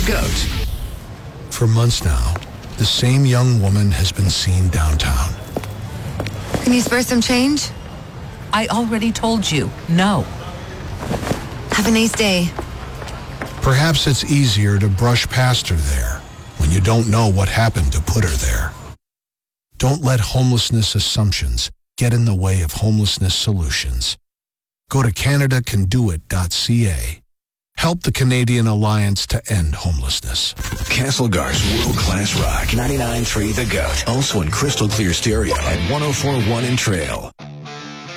the GOAT. For months now, the same young woman has been seen downtown. Can you spare some change? I already told you, no. Have a nice day. Perhaps it's easier to brush past her there when you don't know what happened to put her there. Don't let homelessness assumptions get in the way of homelessness solutions. Go to CanadaCanDoIt.ca. Help the Canadian Alliance to End Homelessness. Castlegar's world-class rock. 99.3 The GOAT. Also in crystal clear stereo at 104.1 in Trail.